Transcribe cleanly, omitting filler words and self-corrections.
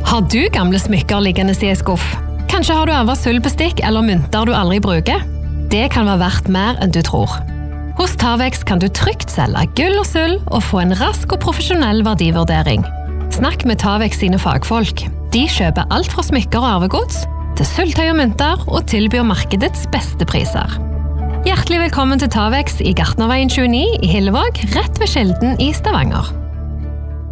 Har du gamle smykker liggende i en skuff? Kanskje har du arvet sølvbestikk eller mynter du aldri bruker? Det kan være verdt mer enn du tror. Hos Tavex kan du trygt selge gull og sølv og få en rask og profesjonell verdivurdering. Snakk med Tavex sine fagfolk. De kjøper alt fra smykker og arvegods til sølvtøy og mynter og tilbyr markedets beste priser. Hjertelig velkommen til Tavex i Gartnerveien 29 i Hillevåg, rett ved Skjelden i Stavanger.